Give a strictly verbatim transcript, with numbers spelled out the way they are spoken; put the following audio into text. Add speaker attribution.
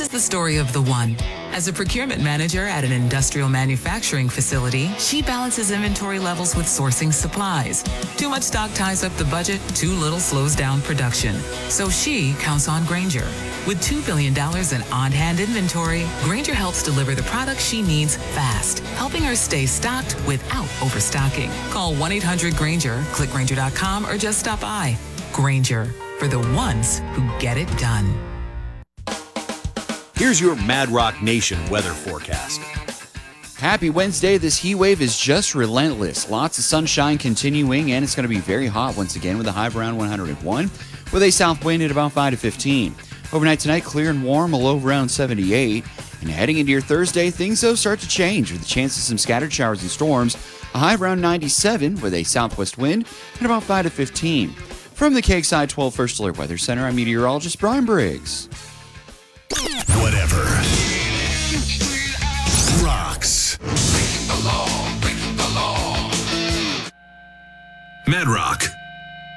Speaker 1: the story of the one. As a procurement manager at an industrial manufacturing facility, she balances inventory levels with sourcing supplies. Too much stock ties up the budget, too little slows down production. So she counts on Grainger. With two billion dollars in on-hand inventory, Grainger helps deliver the products she needs fast, helping her stay stocked without overstocking. Call one eight hundred Grainger, click Grainger dot com, or just stop by. Grainger, for the ones who get it done.
Speaker 2: Here's your Mad Rock Nation weather forecast.
Speaker 3: Happy Wednesday. This heat wave is just relentless. Lots of sunshine continuing, and it's going to be very hot once again with a high of around one hundred one, with a south wind at about five to fifteen. Overnight tonight, clear and warm, a low of around seventy-eight. And heading into your Thursday, things though start to change with the chance of some scattered showers and storms. A high of around ninety-seven with a southwest wind at about five to fifteen. From the K X I twelve First Alert Weather Center, I'm meteorologist Brian Briggs.
Speaker 2: Whatever. Rocks.
Speaker 4: Breaking the law, breaking the law.
Speaker 2: Mad Rock.